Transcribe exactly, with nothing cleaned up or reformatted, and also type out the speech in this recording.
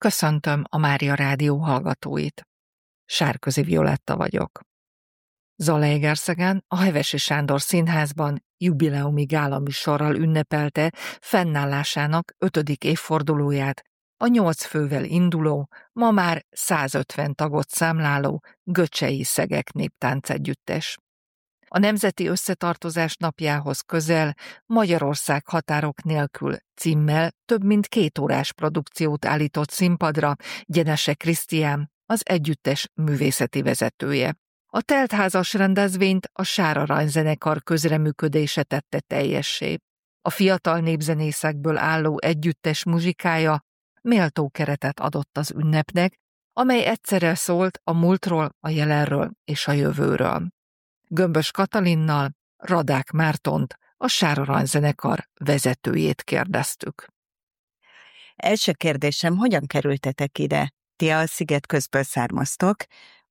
Köszöntöm a Mária Rádió hallgatóit. Sárközi Violetta vagyok. Zalaegerszegen a Hevesi Sándor Színházban jubileumi gálaműsorral ünnepelte fennállásának ötödik évfordulóját a nyolc fővel induló, ma már százötven tagot számláló Göcsei Szegek Néptáncegyüttes. A Nemzeti Összetartozás napjához közel Magyarország határok nélkül címmel több mint két órás produkciót állított színpadra Gyenese Krisztián, az együttes művészeti vezetője. A teltházas rendezvényt a Sár Aranyzenekar közreműködése tette teljessé. A fiatal népzenészekből álló együttes muzsikája méltó keretet adott az ünnepnek, amely egyszerre szólt a múltról, a jelenről és a jövőről. Gömbös Katalinnal Radák Mártont, a Sár Aranyzenekar vezetőjét kérdeztük. Első kérdésem, hogyan kerültetek ide? Ti a Szigetközből származtok,